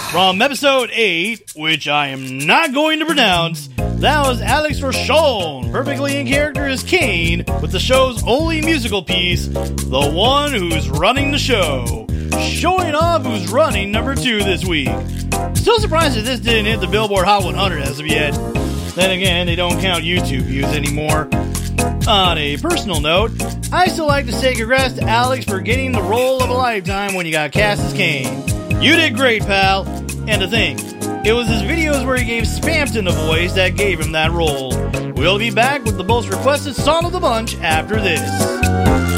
From episode 8, which I am not going to pronounce, that was Alex Rochon, perfectly in character as Kane, with the show's only musical piece, The One Who's Running the Show, showing off who's running number 2 this week. Still surprised that this didn't hit the Billboard Hot 100 as of yet. Then again, they don't count YouTube views anymore. On a personal note, I still like to say congrats to Alex for getting the role of a lifetime when you got cast as Kane. You did great, pal. And to think, it was his videos where he gave Spampton a voice that gave him that role. We'll be back with the most requested song of the bunch after this.